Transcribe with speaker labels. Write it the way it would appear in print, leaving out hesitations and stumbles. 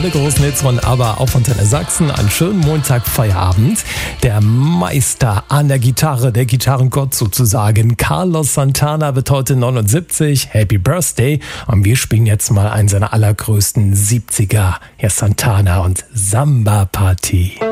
Speaker 1: alle großen Hits von ABBA auf Antenne Sachsen. Einen schönen Montagfeierabend. Der Meister an der Gitarre, der Gitarrengott sozusagen, Carlos Santana wird heute 79. Happy Birthday. Und wir spielen jetzt mal einen seiner allergrößten 70er. Hier Santana und Samba Party.